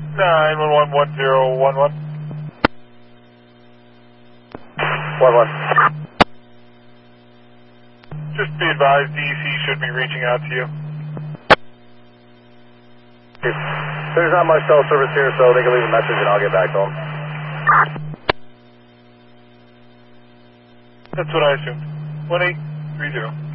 9111011. 11. Just be advised, DEC should be reaching out to you. There's not much cell service here, so they can leave a message and I'll get back to them. That's what I assumed. 1830.